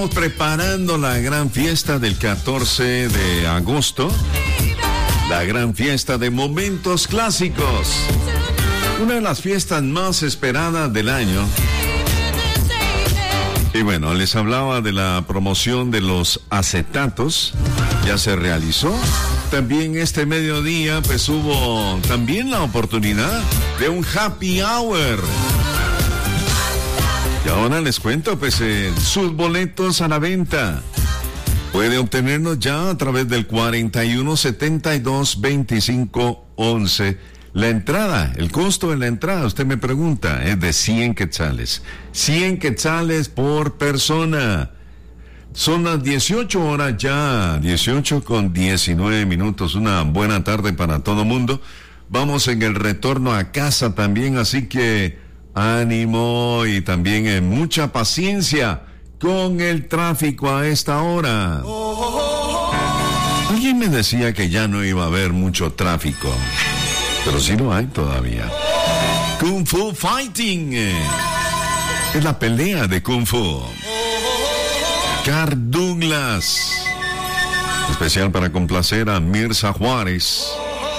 Preparando la gran fiesta del 14 de agosto, la gran fiesta de momentos clásicos, una de las fiestas más esperadas del año. Y bueno, les hablaba de la promoción de los acetatos, ya se realizó. También este mediodía pues hubo también la oportunidad de un happy hour. Y ahora les cuento, pues, sus boletos a la venta. Puede obtenerlos ya a través del 4172-2511. La entrada, el costo de la entrada, usted me pregunta, es de 100 quetzales. 100 quetzales por persona. Son las 18 horas ya, 18:19. Una buena tarde para todo mundo. Vamos en el retorno a casa también, así que ánimo y también mucha paciencia con el tráfico a esta hora. Alguien me decía que ya no iba a haber mucho tráfico, pero sí lo hay todavía. Kung Fu Fighting es la pelea de Kung Fu. Carl Douglas, especial para complacer a Mirza Juárez.